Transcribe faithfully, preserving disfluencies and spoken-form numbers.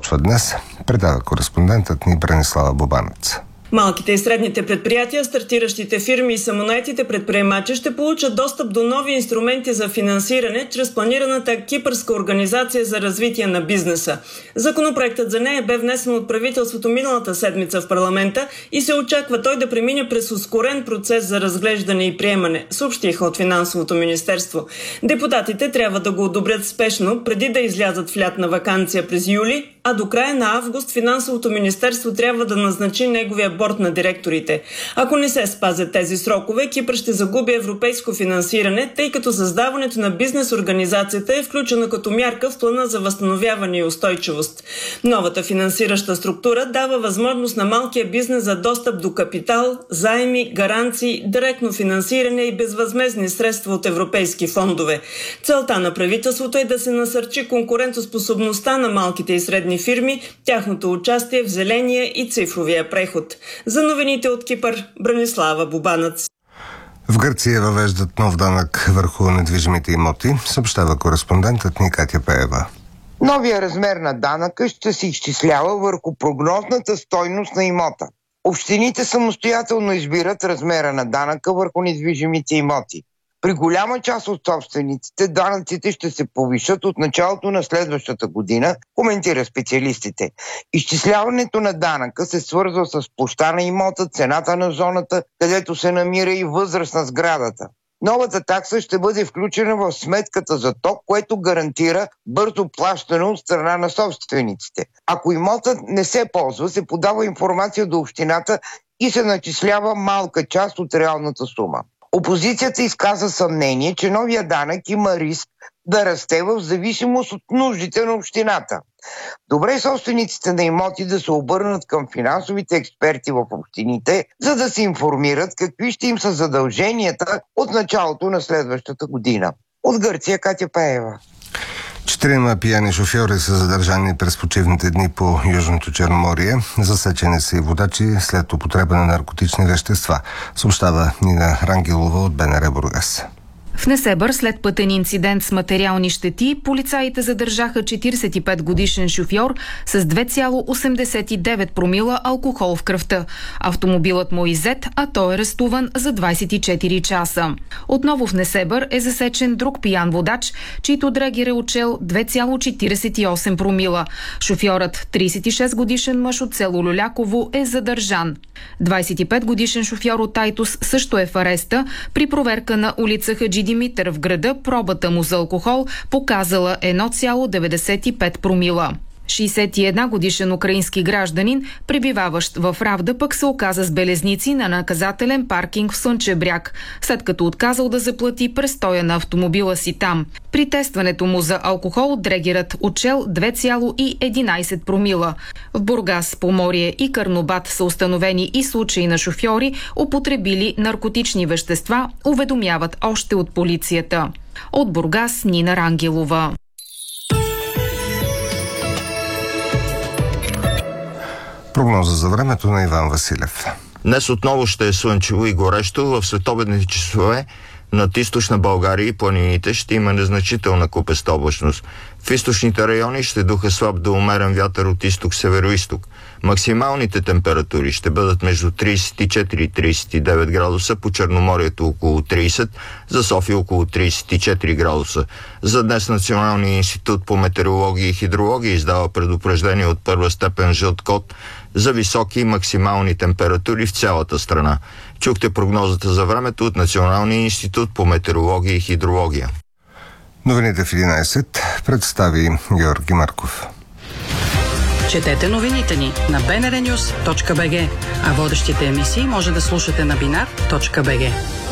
започва днес, предава кореспондентът ни Бранислава Бубанец. Малките и средните предприятия, стартиращите фирми и самонаетите предприемачи ще получат достъп до нови инструменти за финансиране чрез планираната Кипърска организация за развитие на бизнеса. Законопроектът за нея бе внесен от правителството миналата седмица в парламента и се очаква той да премине през ускорен процес за разглеждане и приемане, съобщиха от Финансовото министерство. Депутатите трябва да го одобрят спешно, преди да излязат в лятна ваканция през юли, а до края на август Финансовото министерство трябва да назначи неговия борд на директорите. Ако не се спазят тези срокове, Кипър ще загуби европейско финансиране, тъй като създаването на бизнес организацията е включена като мярка в плана за възстановяване и устойчивост. Новата финансираща структура дава възможност на малкия бизнес за достъп до капитал, заеми, гаранции, директно финансиране и безвъзмездни средства от европейски фондове. Целта на правителството е да се насърчи конкурентоспособността на малките и средни фирми, тяхното участие в зеления и цифровия преход. За новините от Кипър, Бранислава Бубанец. В Гърция въвеждат нов данък върху недвижимите имоти, съобщава кореспондентът ни Катя Пеева. Новия размер на данъка ще се изчислява върху прогнозната стойност на имота. Общините самостоятелно избират размера на данъка върху недвижимите имоти. При голяма част от собствениците данъците ще се повишат от началото на следващата година, коментира специалистите. Изчисляването на данъка се свързва с площта на имота, цената на зоната, където се намира и възраст на сградата. Новата такса ще бъде включена в сметката за ток, което гарантира бързо плащане от страна на собствениците. Ако имотът не се ползва, се подава информация до общината и се начислява малка част от реалната сума. Опозицията изказа съмнение, че новия данък има риск да расте в зависимост от нуждите на общината. Добре е собствениците на имоти да се обърнат към финансовите експерти в общините, за да се информират какви ще им са задълженията от началото на следващата година. От Гърция, Катя Пеева. Четирима пияни шофьори са задържани през почивните дни по Южното Черноморие. Засечени са и водачи след употреба на наркотични вещества, съобщава Нина Рангелова от БНР Бургас. В Несебър след пътен инцидент с материални щети, полицаите задържаха четиридесет и пет годишен шофьор с две цяло осемдесет и девет промила алкохол в кръвта. Автомобилът му е иззет, а той е арестуван за двадесет и четири часа. Отново в Несебър е засечен друг пиян водач, чийто дрегер е отчел две цяло четиридесет и осем промила. Шофьорът, тридесет и шест годишен мъж от село Люляково, е задържан. двадесет и пет годишен шофьор от Айтос също е в ареста. При проверка на улица Хаджи Димитър в града, пробата му за алкохол показала едно цяло деветдесет и пет промила. шейсет и една годишен украински гражданин, пребиваващ в Равда, пък се оказа с белезници на наказателен паркинг в Слънчев бряг, след като отказал да заплати престоя на автомобила си там. При тестването му за алкохол дрегерът отчел две цяло единадесет промила. В Бургас, Поморие и Карнобат са установени и случаи на шофьори, употребили наркотични вещества, уведомяват още от полицията. От Бургас, Нина Рангелова. Прогноза за времето на Иван Василев. Днес отново ще е слънчево и горещо. В следобедните часове над източна България и планините ще има незначителна купеста облачност. В източните райони ще духа слаб до умерен вятър от изток-североизток. Максималните температури ще бъдат между тридесет и четири и тридесет и девет градуса, по Черноморието около тридесет, за София около тридесет и четири градуса. За днес Националният институт по метеорология и хидрология издава предупреждение от първа степен жълт код за високи и максимални температури в цялата страна. Чухте прогнозата за времето от Националния институт по метеорология и хидрология. Новините в единадесет представи Георги Марков. Четете новините ни на би ен ар нюз точка би джи, а водещите емисии може да слушате на бинар точка би джи.